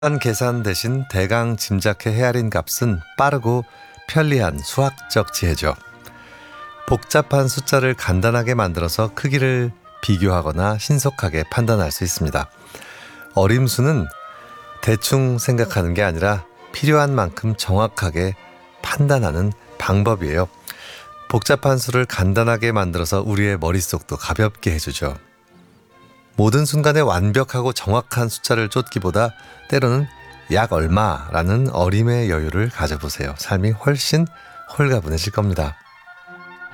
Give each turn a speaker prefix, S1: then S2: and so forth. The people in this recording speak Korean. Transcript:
S1: 한 계산 대신 대강 짐작해 헤아린 값은 빠르고 편리한 수학적 지혜죠. 복잡한 숫자를 간단하게 만들어서 크기를 비교하거나 신속하게 판단할 수 있습니다. 어림수는 대충 생각하는 게 아니라 필요한 만큼 정확하게 판단하는 방법이에요. 복잡한 수를 간단하게 만들어서 우리의 머릿속도 가볍게 해주죠. 모든 순간에 완벽하고 정확한 숫자를 쫓기보다 때로는 약 얼마라는 어림의 여유를 가져보세요. 삶이 훨씬 홀가분해질 겁니다.